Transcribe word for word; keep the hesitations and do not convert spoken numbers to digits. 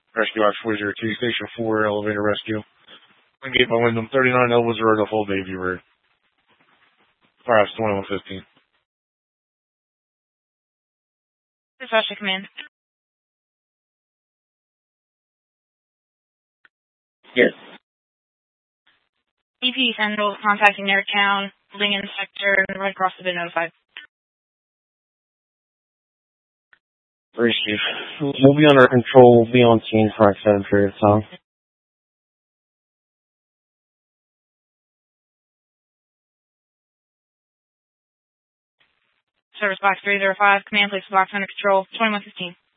Rescue Ops four zero two, Station four, elevator rescue. Wingate by Wyndham, thirty-nine Elvis Road, off Old Davie Road. Firehouse twenty-one fifteen. Dispatch to command. Yes. E P Central contacting their town, Lincoln sector, and the Red Cross has been notified. Receive. We'll be under control. We'll be on scene for an extended period of time. Service box three zero five, command place box under control, twenty-one fifteen.